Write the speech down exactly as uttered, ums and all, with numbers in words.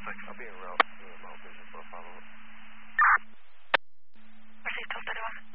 six. I'll be en route to Mount Vision for a follow-up. Received twelve thirty-one.